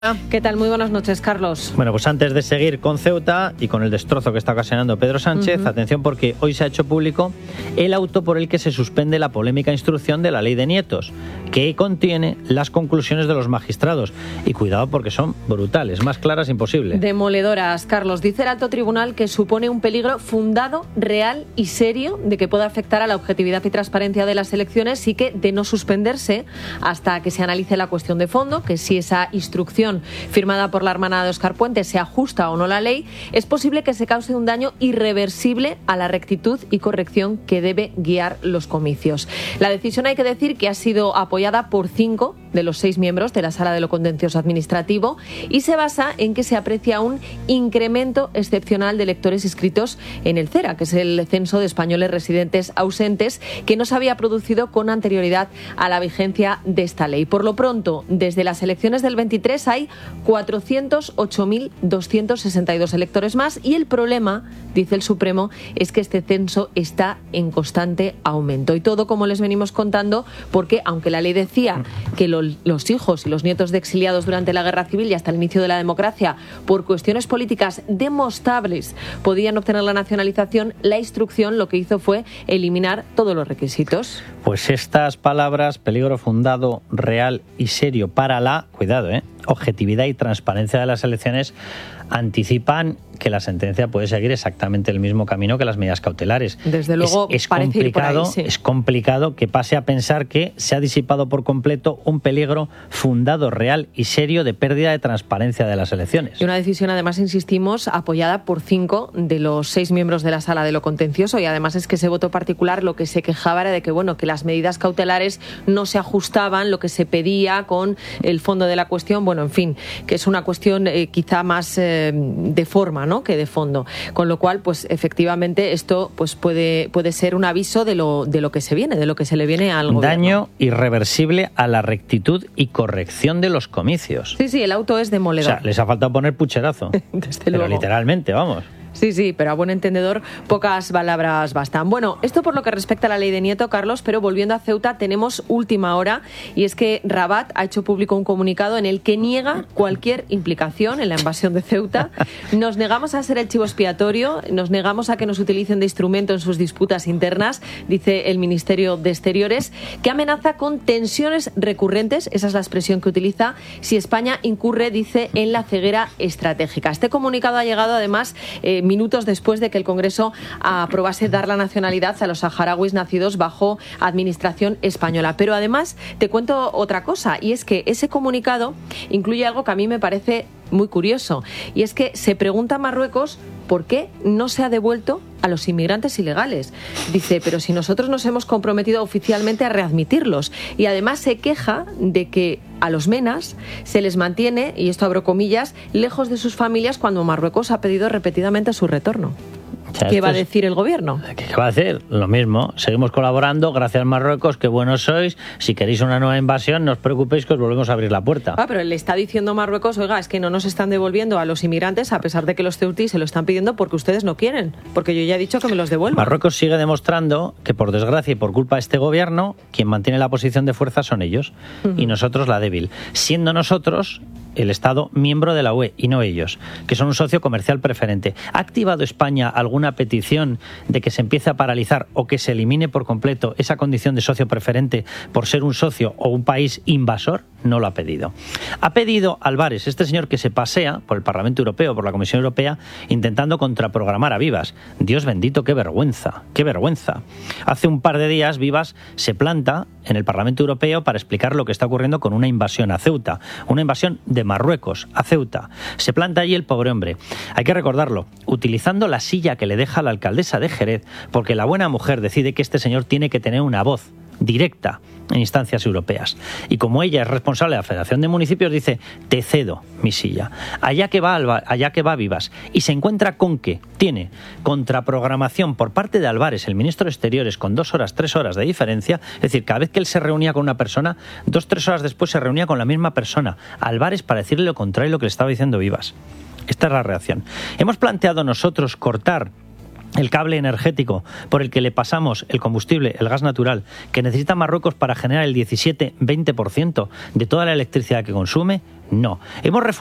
¿Qué tal? Muy buenas noches, Carlos. Bueno, pues antes de seguir con Ceuta y con el destrozo que está ocasionando Pedro Sánchez, atención porque hoy se ha hecho público el auto por el que se suspende la polémica instrucción de la ley de nietos, que contiene las conclusiones de los magistrados. Y cuidado porque son brutales, más claras imposible. Demoledoras, Carlos. Dice el alto tribunal que supone un peligro fundado, real y serio de que pueda afectar a la objetividad y transparencia de las elecciones y que, de no suspenderse hasta que se analice la cuestión de fondo, que si esa instrucción firmada por la hermana de Óscar Puente se ajusta o no a la ley, es posible que se cause un daño irreversible a la rectitud y corrección que debe guiar los comicios. La decisión, hay que decir, que ha sido apoyada por 5 de los 6 miembros de la Sala de lo Contencioso Administrativo y se basa en que se aprecia un incremento excepcional de electores inscritos en el CERA, que es el Censo de Españoles Residentes Ausentes, que no se había producido con anterioridad a la vigencia de esta ley. Por lo pronto, desde las elecciones del 23 hay 408.262 electores más y el problema, dice el Supremo, es que este censo está en constante aumento. Y todo, como les venimos contando, porque aunque la ley decía que los hijos y los nietos de exiliados durante la Guerra Civil y hasta el inicio de la democracia, por cuestiones políticas demostrables, podían obtener la nacionalización, la instrucción lo que hizo fue eliminar todos los requisitos. Pues estas palabras, peligro fundado, real y serio para la, cuidado, objetividad y transparencia de las elecciones, anticipan que la sentencia puede seguir exactamente el mismo camino que las medidas cautelares. Desde luego, es complicado, sí. Es complicado que pase a pensar que se ha disipado por completo un peligro fundado, real y serio de pérdida de transparencia de las elecciones. Y una decisión, además, insistimos, apoyada por 5 de los 6 miembros de la Sala de lo Contencioso, y además es que ese voto particular lo que se quejaba era de que, bueno, que las medidas cautelares no se ajustaban lo que se pedía con el fondo de la cuestión, bueno, en fin, que es una cuestión quizá más de forma, ¿no?, que de fondo. Con lo cual, pues efectivamente esto pues puede ser un aviso de lo que se viene, de lo que se le viene al gobierno. Daño irreversible a la rectitud y corrección de los comicios. Sí, el auto es demoledor. O sea, les ha faltado poner pucherazo. Desde luego. Pero literalmente, vamos. Sí, pero a buen entendedor pocas palabras bastan. Bueno, esto por lo que respecta a la ley de Nieto, Carlos, pero volviendo a Ceuta tenemos última hora y es que Rabat ha hecho público un comunicado en el que niega cualquier implicación en la invasión de Ceuta. Nos negamos a ser el chivo expiatorio, nos negamos a que nos utilicen de instrumento en sus disputas internas, dice el Ministerio de Exteriores, que amenaza con tensiones recurrentes, esa es la expresión que utiliza, si España incurre, dice, en la ceguera estratégica. Este comunicado ha llegado además minutos después de que el Congreso aprobase dar la nacionalidad a los saharauis nacidos bajo administración española. Pero además te cuento otra cosa, y es que ese comunicado incluye algo que a mí me parece muy curioso, y es que se pregunta a Marruecos por qué no se ha devuelto a los inmigrantes ilegales. Dice, pero si nosotros nos hemos comprometido oficialmente a readmitirlos. Y además se queja de que a los menas se les mantiene, y esto abro comillas, lejos de sus familias cuando Marruecos ha pedido repetidamente su retorno. O sea, ¿Qué va a decir el gobierno? ¿Qué va a hacer? Lo mismo. Seguimos colaborando. Gracias, Marruecos. Qué buenos sois. Si queréis una nueva invasión, no os preocupéis que os volvemos a abrir la puerta. Pero le está diciendo Marruecos, oiga, es que no nos están devolviendo a los inmigrantes a pesar de que los ceutíes se lo están pidiendo porque ustedes no quieren. Porque yo ya he dicho que me los devuelvan. Marruecos sigue demostrando que, por desgracia y por culpa de este gobierno, quien mantiene la posición de fuerza son ellos. Y nosotros la débil. Siendo nosotros el Estado miembro de la UE y no ellos, que son un socio comercial preferente. ¿Ha activado España alguna petición de que se empiece a paralizar o que se elimine por completo esa condición de socio preferente por ser un socio o un país invasor? No lo ha pedido. Ha pedido Álvarez, este señor que se pasea por el Parlamento Europeo, por la Comisión Europea, intentando contraprogramar a Vivas. Dios bendito, qué vergüenza, qué vergüenza. Hace un par de días Vivas se planta en el Parlamento Europeo para explicar lo que está ocurriendo con una invasión a Ceuta, una invasión de Marruecos a Ceuta. Se planta allí el pobre hombre. Hay que recordarlo, utilizando la silla que le deja la alcaldesa de Jerez, porque la buena mujer decide que este señor tiene que tener una voz directa en instancias europeas. Y como ella es responsable de la Federación de Municipios, dice, te cedo mi silla. Allá que va Vivas. Y se encuentra con que tiene contraprogramación por parte de Álvarez, el ministro de Exteriores, con 2 horas, 3 horas de diferencia. Es decir, cada vez que él se reunía con una persona, 2 o 3 horas después se reunía con la misma persona, Álvarez, para decirle lo contrario a lo que le estaba diciendo Vivas. Esta es la reacción. Hemos planteado nosotros cortar el cable energético por el que le pasamos el combustible, el gas natural, que necesita Marruecos para generar el 17-20% de toda la electricidad que consume. No. Hemos